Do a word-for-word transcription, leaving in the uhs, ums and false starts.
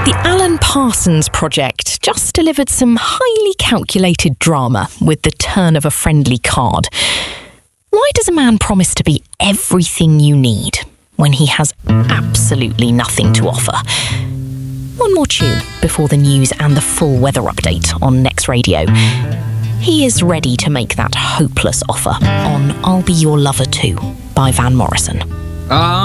The Alan Parsons Project just delivered some highly calculated drama with the turn of a friendly card. Why does a man promise to be everything you need when he has absolutely nothing to offer? One more tune before the news and the full weather update on Next Radio. He is ready to make that hopeless offer on I'll Be Your Lover Too by Van Morrison. Ah.